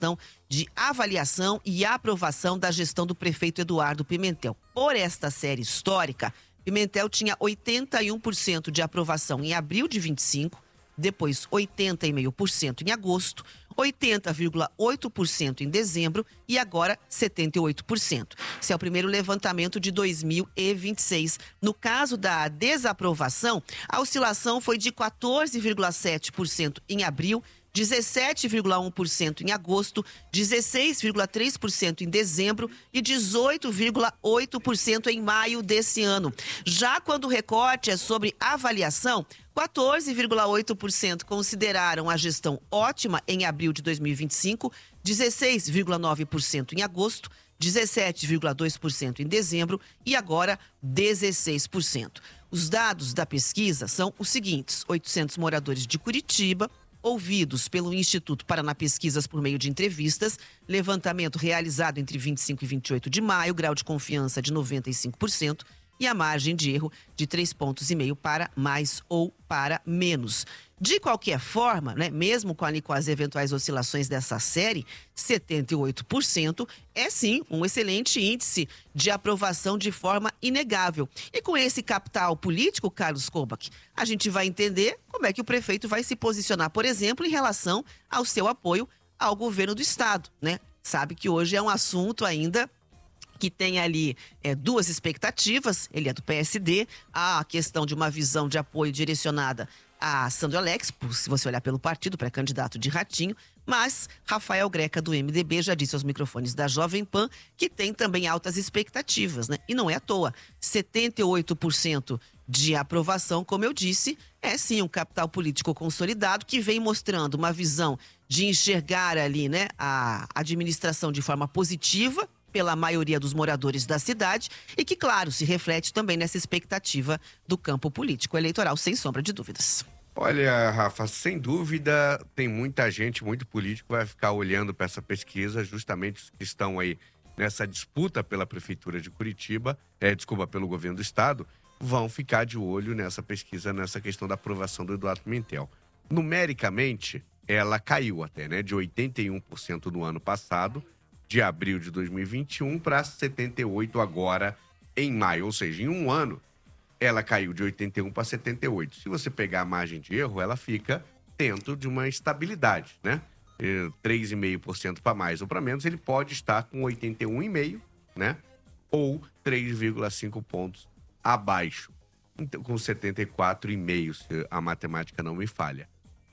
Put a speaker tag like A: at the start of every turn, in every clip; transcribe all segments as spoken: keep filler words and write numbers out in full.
A: questão de avaliação e aprovação da gestão do prefeito Eduardo Pimentel. Por esta série histórica, Pimentel tinha oitenta e um por cento de aprovação em abril de vinte e cinco, depois oitenta vírgula cinco por cento em agosto, oitenta vírgula oito por cento em dezembro e agora setenta e oito por cento. Esse é o primeiro levantamento de dois mil e vinte e seis. No caso da desaprovação, a oscilação foi de quatorze vírgula sete por cento em abril, dezessete vírgula um por cento em agosto, dezesseis vírgula três por cento em dezembro e dezoito vírgula oito por cento em maio desse ano. Já quando o recorte é sobre avaliação, quatorze vírgula oito por cento consideraram a gestão ótima em abril de dois mil e vinte e cinco, dezesseis vírgula nove por cento em agosto, dezessete vírgula dois por cento em dezembro e agora dezesseis por cento. Os dados da pesquisa são os seguintes: oitocentos moradores de Curitiba, ouvidos pelo Instituto Paraná Pesquisas por meio de entrevistas, levantamento realizado entre vinte e cinco e vinte e oito de maio, grau de confiança de noventa e cinco por cento e a margem de erro de três pontos e meio para mais ou para menos. De qualquer forma, né, mesmo com, ali, com as eventuais oscilações dessa série, setenta e oito por cento é sim um excelente índice de aprovação de forma inegável. E com esse capital político, Carlos Kobach, a gente vai entender como é que o prefeito vai se posicionar, por exemplo, em relação ao seu apoio ao governo do estado, né? Sabe que hoje é um assunto ainda que tem ali é, duas expectativas. Ele é do P S D, há a questão de uma visão de apoio direcionada a Sandro Alex, se você olhar pelo partido, pré-candidato de Ratinho, mas Rafael Greca, do M D B, já disse aos microfones da Jovem Pan que tem também altas expectativas, né? E não é à toa, setenta e oito por cento de aprovação, como eu disse, é sim um capital político consolidado que vem mostrando uma visão de enxergar ali, né, a administração de forma positiva pela maioria dos moradores da cidade e que, claro, se reflete também nessa expectativa do campo político eleitoral, sem sombra de dúvidas.
B: Olha, Rafa, sem dúvida tem muita gente, muito político que vai ficar olhando para essa pesquisa, justamente os que estão aí nessa disputa pela Prefeitura de Curitiba, é, desculpa, pelo governo do estado, vão ficar de olho nessa pesquisa, nessa questão da aprovação do Eduardo Pimentel. Numericamente, ela caiu até, né, de oitenta e um por cento no ano passado, de abril de dois mil e vinte e um para setenta e oito por cento agora em maio. Ou seja, em um ano, ela caiu de oitenta e um para setenta e oito. Se você pegar a margem de erro, ela fica dentro de uma estabilidade, né? três vírgula cinco por cento para mais ou para menos, ele pode estar com oitenta e um vírgula cinco por cento, né? Ou três vírgula cinco pontos abaixo. Então, com setenta e quatro vírgula cinco por cento, se a matemática não me falha.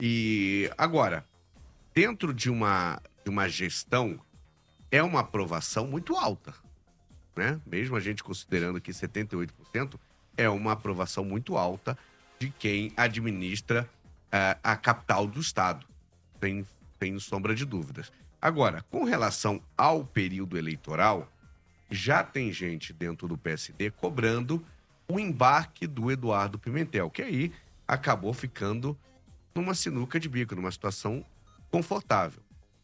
B: E agora, dentro de uma, de uma gestão, é uma aprovação muito alta, né? Mesmo a gente considerando que setenta e oito por cento é uma aprovação muito alta de quem administra uh, a capital do estado, sem, sem sombra de dúvidas. Agora, com relação ao período eleitoral, já tem gente dentro do P S D cobrando o embarque do Eduardo Pimentel, que aí acabou ficando numa sinuca de bico, numa situação confortável.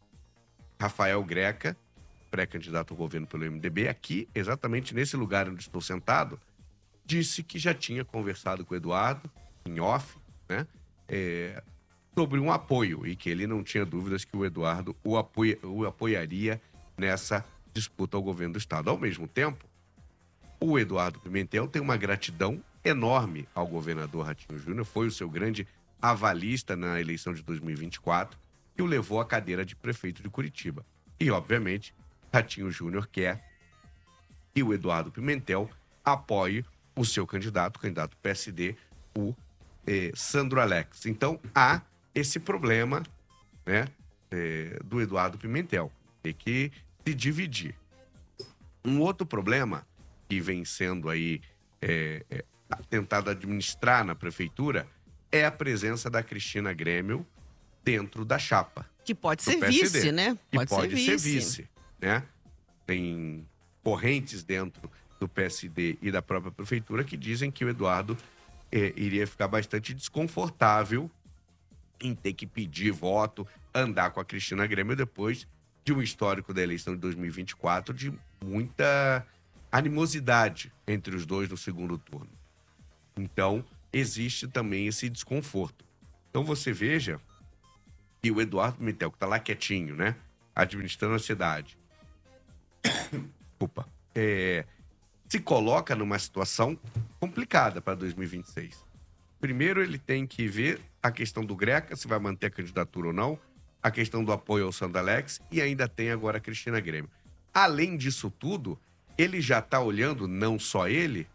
B: Rafael Greca, pré-candidato ao governo pelo M D B, aqui, exatamente nesse lugar onde estou sentado, disse que já tinha conversado com o Eduardo, em off, né, é, sobre um apoio e que ele não tinha dúvidas que o Eduardo o, apoia, o apoiaria nessa disputa ao governo do estado. Ao mesmo tempo, o Eduardo Pimentel tem uma gratidão enorme ao governador Ratinho Júnior, foi o seu grande avalista na eleição de dois mil e vinte e quatro, que o levou à cadeira de prefeito de Curitiba. E, obviamente, Ratinho Júnior quer que o Eduardo Pimentel apoie o seu candidato, o candidato P S D, o eh, Sandro Alex. Então, há esse problema, né, eh, do Eduardo Pimentel, tem que se dividir. Um outro problema que vem sendo aí eh, eh, tentado administrar na prefeitura é a presença da Cristina Grêmio dentro da chapa.
A: Que pode ser vice, né?
B: Pode, pode ser, ser vice, né? Tem correntes dentro do P S D e da própria prefeitura que dizem que o Eduardo eh, iria ficar bastante desconfortável em ter que pedir voto, andar com a Cristina Grêmio depois de um histórico da eleição de dois mil e vinte e quatro de muita animosidade entre os dois no segundo turno. Então, existe também esse desconforto. Então, você veja que o Eduardo Pimentel, que está lá quietinho, né? administrando a cidade, desculpa, é, se coloca numa situação complicada para dois mil e vinte e seis. Primeiro, ele tem que ver a questão do Greca, se vai manter a candidatura ou não, a questão do apoio ao Sandro Alex e ainda tem agora a Cristina Grêmio. Além disso tudo, ele já está olhando, não só ele,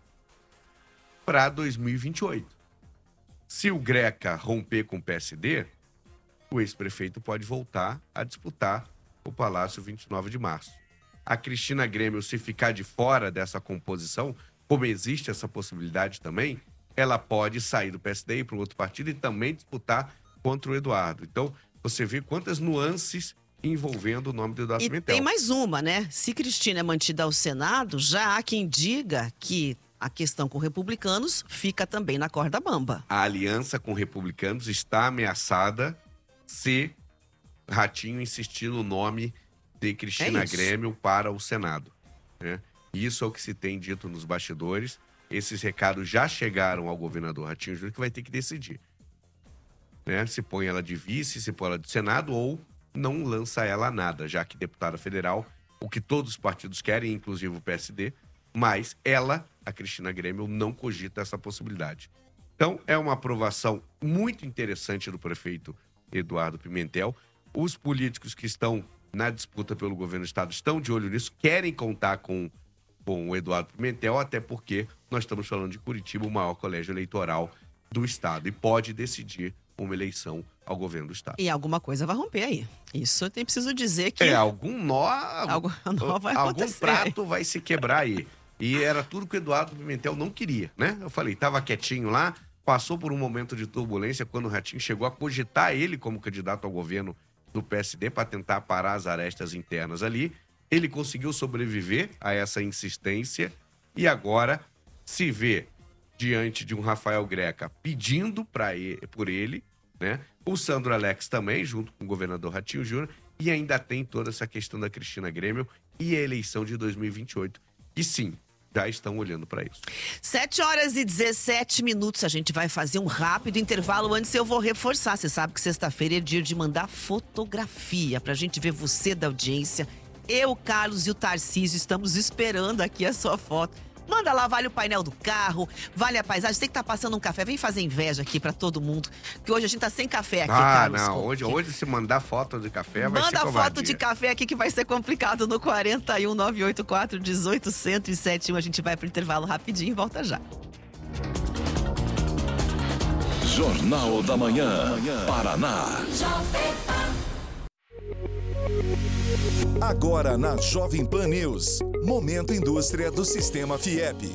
B: para dois mil e vinte e oito. Se o Greca romper com o P S D, o ex-prefeito pode voltar a disputar o Palácio vinte e nove de março. A Cristina Grêmio, se ficar de fora dessa composição, como existe essa possibilidade também, ela pode sair do P S D e ir para um outro partido e também disputar contra o Eduardo. Então, você vê quantas nuances envolvendo o nome do Eduardo
A: E
B: Pimentel.
A: tem mais uma, né? Se Cristina é mantida ao Senado, já há quem diga que a questão com republicanos fica também na corda bamba.
B: A aliança com republicanos está ameaçada se Ratinho insistir no nome de Cristina
A: É isso.
B: Grêmio para o Senado, né? Isso é o que se tem dito nos bastidores. Esses recados já chegaram ao governador Ratinho Júnior, que vai ter que decidir, né? Se põe ela de vice, se põe ela de Senado ou não lança ela nada, já que deputada federal, o que todos os partidos querem, inclusive o P S D, mas ela, a Cristina Grêmio, não cogita essa possibilidade. Então, é uma aprovação muito interessante do prefeito Eduardo Pimentel. Os políticos que estão na disputa pelo governo do estado estão de olho nisso, querem contar com, com o Eduardo Pimentel, até porque nós estamos falando de Curitiba, o maior colégio eleitoral do estado, e pode decidir uma eleição ao governo do estado.
A: E alguma coisa vai romper aí. Isso eu tenho preciso dizer que...
B: É, algum nó,
A: algum nó vai
B: algum
A: acontecer.
B: prato vai se quebrar aí. E era tudo que o Eduardo Pimentel não queria, né? Eu falei, tava quietinho lá, passou por um momento de turbulência quando o Ratinho chegou a cogitar ele como candidato ao governo do P S D para tentar parar as arestas internas ali. Ele conseguiu sobreviver a essa insistência e agora se vê diante de um Rafael Greca pedindo pra ele, por ele, né? O Sandro Alex também, junto com o governador Ratinho Júnior, e ainda tem toda essa questão da Cristina Grêmio e a eleição de dois mil e vinte e oito, que sim, já estão olhando para isso.
A: sete horas e dezessete minutos, a gente vai fazer um rápido intervalo. Antes eu vou reforçar, você sabe que sexta-feira é dia de mandar fotografia pra gente ver você da audiência. Eu, o Carlos e o Tarcísio estamos esperando aqui a sua foto. Manda lá, vale o painel do carro, vale a paisagem. Você tem que estar passando um café, vem fazer inveja aqui pra todo mundo. Que hoje a gente tá sem café aqui,
B: ah,
A: Carlos.
B: não, hoje, hoje se mandar foto de café vai ser
A: Manda
B: covardia.
A: foto de café aqui que vai ser complicado no quarenta e um, nove oito quatro, um oito zero zero sete um. A gente vai pro intervalo rapidinho e volta já.
C: Jornal da Manhã, Paraná. Agora na Jovem Pan News, Momento Indústria do Sistema Fiep.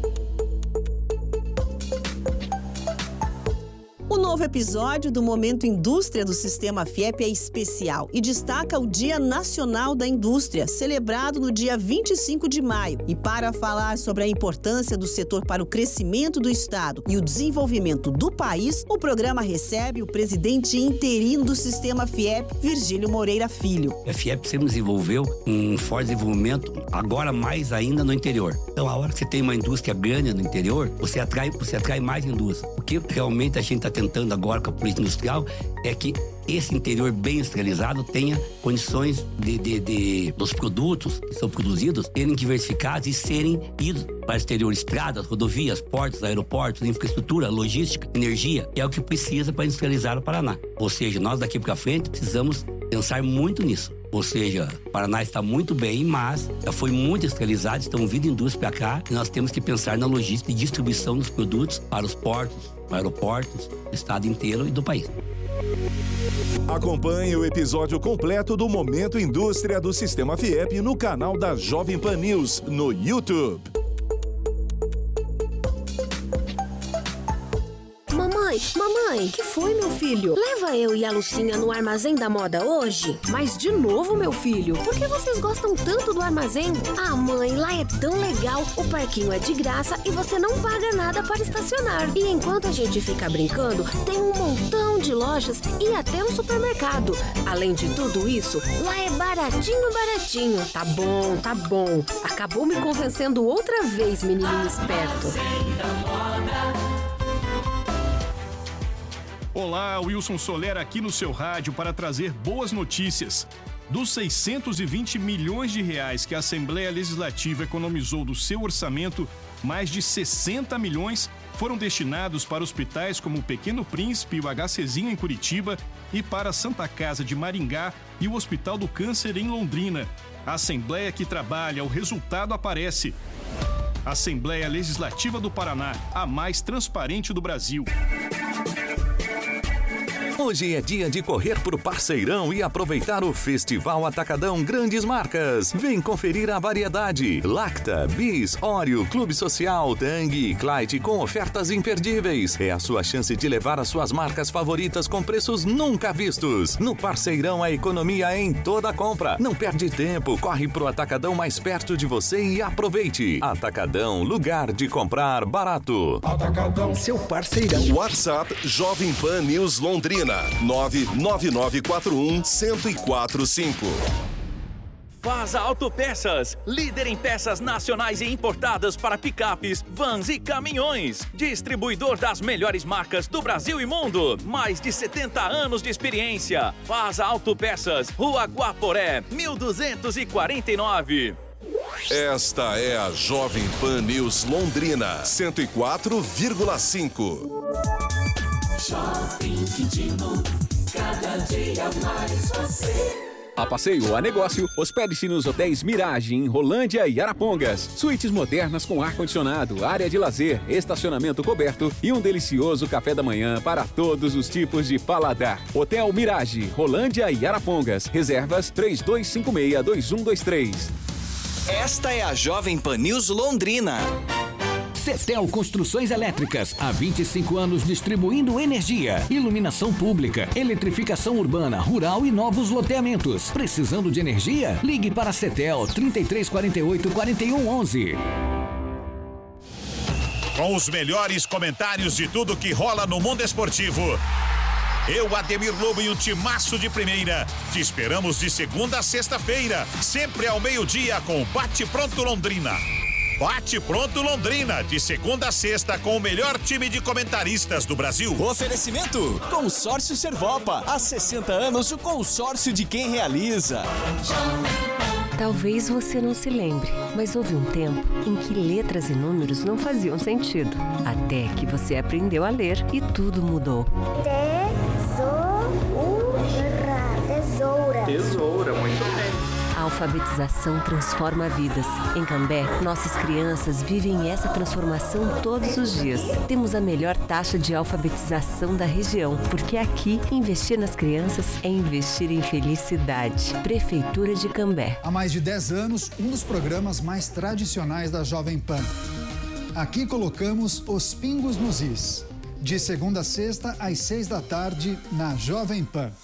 A: O novo episódio do Momento Indústria do Sistema Fiep é especial e destaca o Dia Nacional da Indústria, celebrado no dia vinte e cinco de maio. E para falar sobre a importância do setor para o crescimento do Estado e o desenvolvimento do país, o programa recebe o presidente interino do Sistema Fiep, Virgílio Moreira Filho.
D: A Fiep sempre desenvolveu um forte desenvolvimento, agora mais ainda no interior. Então, a hora que você tem uma indústria grande no interior, você atrai, você atrai mais indústria. O que realmente a gente está tentando agora com a política industrial é que esse interior bem industrializado tenha condições de, de, de dos produtos que são produzidos serem diversificados e serem idos para o exterior, estradas, rodovias, portos, aeroportos, infraestrutura, logística, energia, que é o que precisa para industrializar o Paraná. Ou seja, nós daqui para frente precisamos pensar muito nisso. Ou seja, o Paraná está muito bem, mas já foi muito industrializado, estão vindo indústria para cá e nós temos que pensar na logística e distribuição dos produtos para os portos, aeroportos, do estado inteiro e do país.
C: Acompanhe o episódio completo do Momento Indústria do Sistema Fiep no canal da Jovem Pan News no YouTube.
E: Mamãe, mamãe, que foi, meu filho? Leva eu e a Lucinha no Armazém da Moda hoje? Mas de novo, meu filho, por que vocês gostam tanto do armazém? Ah, mãe, lá é tão legal, o parquinho é de graça e você não paga nada para estacionar. E enquanto a gente fica brincando, tem um montão de lojas e até um supermercado. Além de tudo isso, lá é baratinho, baratinho. Tá bom, tá bom. Acabou me convencendo outra vez, menininho esperto.
F: Olá, Wilson Soler aqui no seu rádio para trazer boas notícias. Dos seiscentos e vinte milhões de reais que a Assembleia Legislativa economizou do seu orçamento, mais de sessenta milhões foram destinados para hospitais como o Pequeno Príncipe e o HCzinho em Curitiba e para a Santa Casa de Maringá e o Hospital do Câncer em Londrina. A Assembleia que trabalha, o resultado aparece. Assembleia Legislativa do Paraná, a mais transparente do Brasil.
G: Hoje é dia de correr pro Parceirão e aproveitar o Festival Atacadão Grandes Marcas. Vem conferir a variedade. Lacta, Bis, Oreo, Clube Social, Tang e Clyde com ofertas imperdíveis. É a sua chance de levar as suas marcas favoritas com preços nunca vistos. No Parceirão, a economia é em toda compra. Não perde tempo, corre pro Atacadão mais perto de você e aproveite. Atacadão, lugar de comprar barato.
C: Atacadão, seu parceirão. WhatsApp Jovem Pan News Londrina. nove nove nove quatro um, zero zero quatro cinco.
H: Vaza Autopeças, líder em peças nacionais e importadas para picapes, vans e caminhões. Distribuidor das melhores marcas do Brasil e mundo. Mais de setenta anos de experiência. Vaza Autopeças, Rua Guaporé, mil duzentos e quarenta e nove.
C: Esta é a Jovem Pan News Londrina, cento e quatro vírgula cinco.
I: Shopping Quintino, cada dia mais você.
J: A passeio ou a negócio, hospede-se nos hotéis Mirage, em Rolândia e Arapongas. Suítes modernas com ar-condicionado, área de lazer, estacionamento coberto e um delicioso café da manhã para todos os tipos de paladar. Hotel Mirage, Rolândia e Arapongas. Reservas três dois cinco seis, dois um dois três.
K: Esta é a Jovem Pan News Londrina.
L: Cetel Construções Elétricas, há vinte e cinco anos distribuindo energia, iluminação pública, eletrificação urbana, rural e novos loteamentos. Precisando de energia? Ligue para a Cetel trinta e três quarenta e oito, quarenta e um onze.
M: Com os melhores comentários de tudo que rola no mundo esportivo. Eu, Ademir Lobo e um timaço de primeira. Te esperamos de segunda a sexta-feira, sempre ao meio-dia com o Bate Pronto Londrina. Bate Pronto Londrina, de segunda a sexta, com o melhor time de comentaristas do Brasil.
K: Oferecimento: Consórcio Servopa. Há sessenta anos, o consórcio de quem realiza.
N: Talvez você não se lembre, mas houve um tempo em que letras e números não faziam sentido. Até que você aprendeu a ler e tudo mudou.
O: Tesoura.
P: Tesoura, muito bem.
N: A alfabetização transforma vidas. Em Cambé, nossas crianças vivem essa transformação todos os dias. Temos a melhor taxa de alfabetização da região, porque aqui, investir nas crianças é investir em felicidade. Prefeitura de Cambé.
Q: Há mais de dez anos, um dos programas mais tradicionais da Jovem Pan. Aqui colocamos os pingos nos is. De segunda a sexta, às seis da tarde, na Jovem Pan.